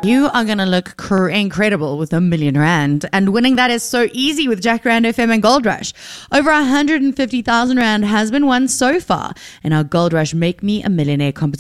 You are going to look incredible with R1 million. And winning that is so easy with Jacaranda FM and Gold Rush. Over R150,000 has been won so far in our Gold Rush Make Me a Millionaire competition.